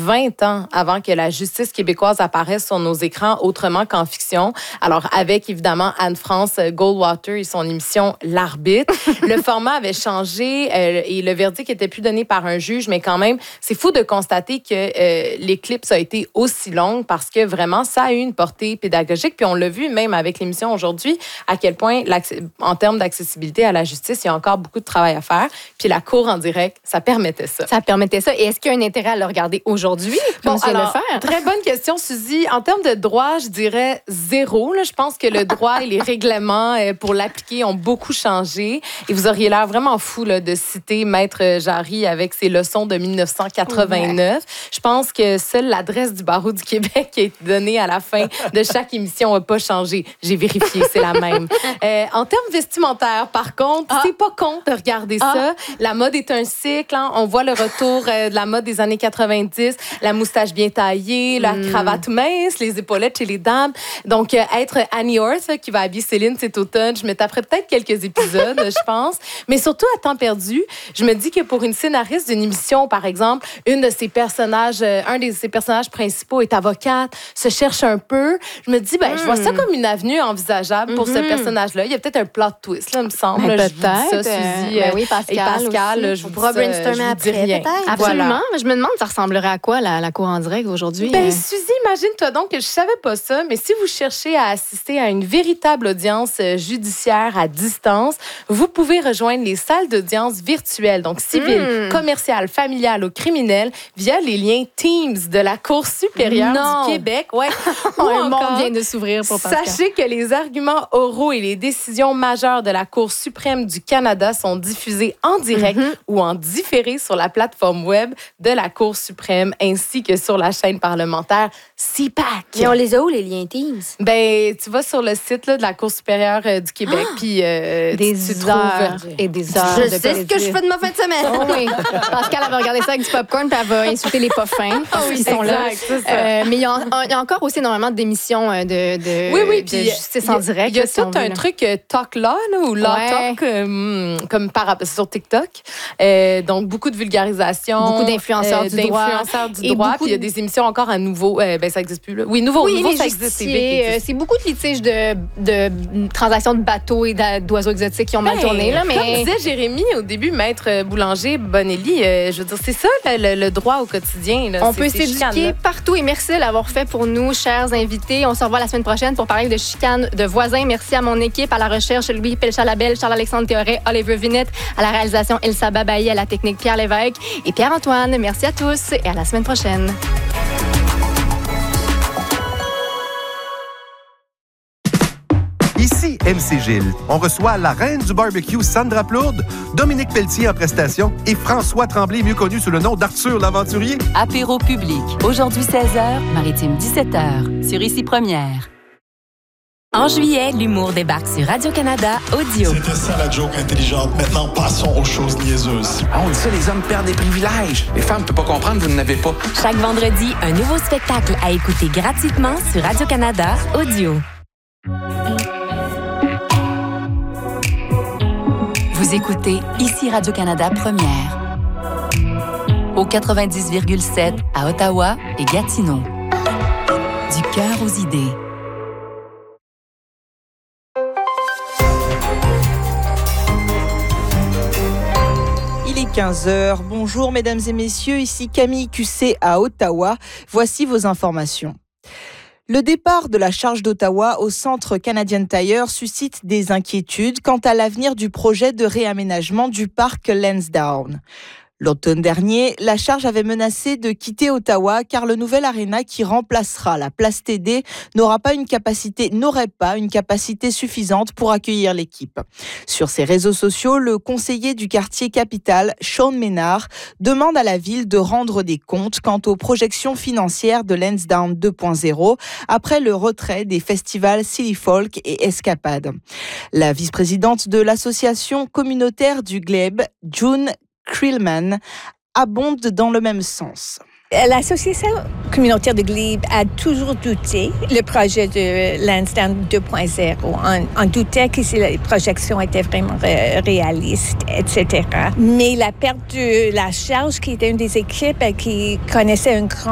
20 ans avant que la justice québécoise apparaisse sur nos écrans autrement qu'en fiction. Alors, avec évidemment Anne-France Goldwater et son émission L'Arbitre. Le format avait changé et le verdict était plus donné par un juge, mais quand même, c'est fou de constater que l'éclipse a été aussi longue parce que vraiment, ça a eu une portée pédagogique. Puis on l'a vu même avec l'émission aujourd'hui, à quel point, en termes d'accessibilité à la justice, il y a encore beaucoup de travail à faire. Puis la cour en direct, ça permettait ça. Ça permettait ça. Et est-ce qu'il y a un intérêt à le regarder aujourd'hui? Bon, alors, très bonne question, Suzy. En termes de droit, je dirais 0. Là, je pense que le droit et les règlements pour l'appliquer ont beaucoup changé. Et vous auriez l'air vraiment fou là, de citer Maître Jarry avec ses leçons de 1989. Ouais. Je pense que seule l'adresse du barreau du Québec qui a été donnée à la fin de chaque émission n'a pas changé. J'ai vérifié, c'est la même. En termes vestimentaires, par contre, c'est pas con de regarder ça. La mode est un cycle. Hein. On voit le retour de la mode des années 90, la moustache bien taillée, la cravate mince, les épaulettes chez les dames. Donc, être Annie Orth, qui va habiller Céline cet automne, je me taperais peut-être quelques épisodes, je pense. Mais surtout, à temps perdu, je me dis que pour une scénariste d'une émission, par exemple, un de ses personnages principaux est avocate, se cherche un peu. Je me dis, je vois ça comme une avenue envisageable pour ce personnage-là. Il y a peut-être un plot twist, là, me semble. Peut-être. Je vous dis ça, Suzy. Oui, Pascal. Et Pascal, je vous pourra brainstormer après, peut-être. Absolument. Voilà. Je me demande, ça ressemblerait à quoi, la cour en direct aujourd'hui? Suzy, imagine-toi donc que je savais pas ça, mais si vous cherchez à assister à une véritable audience judiciaire à distance, vous pouvez rejoindre les salles d'audience virtuelles, donc civiles, commerciales, familiales ou criminelles, via les liens Teams de la Cour supérieure du Québec. Ouais. Un monde vient de s'ouvrir pour Pascal. Sachez que les arguments oraux et les décisions majeures de la Cour suprême du Canada sont diffusés en direct ou en différé sur la plateforme web de la Cour suprême ainsi que sur la chaîne parlementaire CPAC. Mais on les a où, les liens Teams? Tu vas sur le site là, de la Cour supérieure du Québec, puis des heures et des heures. Je sais ce que je fais de ma fin de semaine. Oh oui. Pascal va regarder ça avec du popcorn, puis elle va insulter les pas fins. Ils sont là. Mais il y a encore aussi énormément d'émissions de justice en direct. Il y a tout un truc Talk Law ou Law Talk, comme sur TikTok. Donc, beaucoup de vulgarisation. Beaucoup d'influenceurs du droit. Puis il y a des émissions encore à nouveau. Ça n'existe plus. Là. Oui, nouveau, ça existe. C'est beaucoup de litiges de transactions de bateaux et d'oiseaux exotiques qui ont mal tourné. Là, mais... Comme disait Jérémy au début, Maître Boulanger-Bonelli, je veux dire, c'est ça le droit au quotidien. Là. On peut s'éduquer partout et merci de l'avoir fait pour nous, chers invités. On se revoit la semaine prochaine pour parler de chicanes de voisins. Merci à mon équipe, à la recherche, Louis Pelchalabel, Charles-Alexandre Théoret, Oliver Vinette, à la réalisation Elsa Babayi, à la technique Pierre Lévesque et Pierre-Antoine. Merci à tous et à la semaine prochaine. Ici MC Gilles. On reçoit la reine du barbecue, Sandra Plourde, Dominique Pelletier en prestation et François Tremblay, mieux connu sous le nom d'Arthur l'Aventurier. Apéro public. Aujourd'hui 16h, Maritime 17h. Sur Ici Première. En juillet, l'humour débarque sur Radio-Canada Audio. C'était ça la joke intelligente. Maintenant, passons aux choses niaiseuses. On dit ça, les hommes perdent des privilèges. Les femmes ne peuvent pas comprendre, vous n'en avez pas. Chaque vendredi, un nouveau spectacle à écouter gratuitement sur Radio-Canada Audio. Vous écoutez Ici Radio-Canada Première. Au 90,7 à Ottawa et Gatineau. Du cœur aux idées. Il est 15h. Bonjour mesdames et messieurs, ici Camille Cusset à Ottawa. Voici vos informations. Le départ de la charge d'Ottawa au Centre Canadian Tire suscite des inquiétudes quant à l'avenir du projet de réaménagement du parc Lansdowne. L'automne dernier, la charge avait menacé de quitter Ottawa car le nouvel aréna qui remplacera la place TD n'aurait pas une capacité suffisante pour accueillir l'équipe. Sur ses réseaux sociaux, le conseiller du quartier Capitale, Sean Ménard, demande à la ville de rendre des comptes quant aux projections financières de Lansdowne 2.0 après le retrait des festivals Silly Folk et Escapade. La vice-présidente de l'association communautaire du Glebe, June Krillman, abonde dans le même sens. L'association communautaire de Glebe a toujours douté le projet de Lansdowne 2.0. On doutait que si les projections étaient vraiment réalistes, etc. Mais la perte de la charge, qui était une des équipes qui connaissait un grand